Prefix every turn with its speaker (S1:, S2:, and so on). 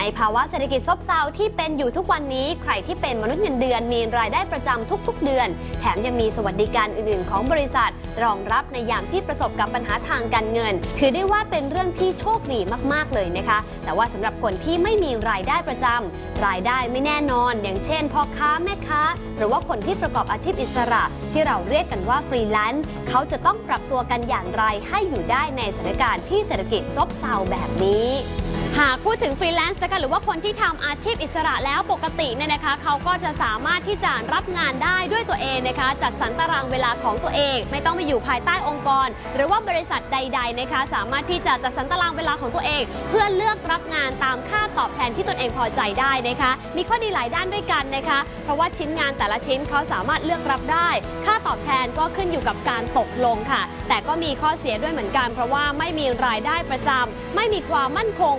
S1: ภาวะเศรษฐกิจซบเซาที่เป็นอยู่ทุกวันนี้ใครที่เป็นมนุษย์เงินเดือนมีรายได้ประจำทุกๆเดือนแถมยังมีสวัสดิการอื่นๆของบริษัทรองรับในยามที่ประสบกับปัญหาทางการเงินถือได้ว่าเป็นเรื่องที่โชคดีมากๆเลยนะคะแต่ว่าสำหรับคนที่ไม่มีรายได้ประจำรายได้ไม่แน่นอนอย่างเช่นพ่อค้าแม่ค้าหรือว่าคนที่ประกอบอาชีพอิสระที่เราเรียกกันว่าฟรีแลนซ์เขาจะต้องปรับตัวกันอย่างไรให้อยู่ได้ในสถานการณ์ที่เศรษฐกิจซบเซาแบบนี้หากพูดถึงฟรีแลนซ์นะคะหรือว่าคนที่ทำอาชีพอิสระแล้วปกติเนี่ยนะคะเขาก็จะสามารถที่จะรับงานได้ด้วยตัวเองนะคะจัดสรรตารางเวลาของตัวเองไม่ต้องไปอยู่ภายใต้องค์กรหรือว่าบริษัทใดๆนะคะสามารถที่จะจัดสรรตารางเวลาของตัวเองเพื่อเลือกรับงานตามค่าตอบแทนที่ตนเองพอใจได้นะคะมีข้อดีหลายด้านด้วยกันนะคะเพราะว่าชิ้นงานแต่ละชิ้นเขาสามารถเลือกรับได้ค่าตอบแทนก็ขึ้นอยู่กับการตกลงค่ะแต่ก็มีข้อเสียด้วยเหมือนกันเพราะว่าไม่มีรายได้ประจำไม่มีความมั่นคง